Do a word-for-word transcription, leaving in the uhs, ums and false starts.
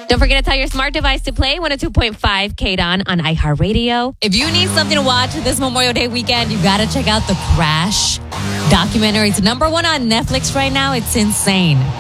Don't forget to tell your smart device to play one oh two point five K D O N on iHeartRadio. If you need something to watch this Memorial Day weekend, you got to check out The Crash documentary. It's number one on Netflix right now. It's insane.